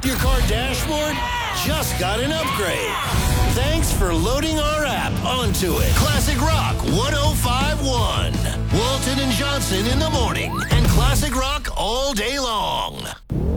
Your car dashboard just got an upgrade. Thanks for loading our app onto it. Classic Rock 105.1. Walton and Johnson in the morning. And Classic Rock all day long.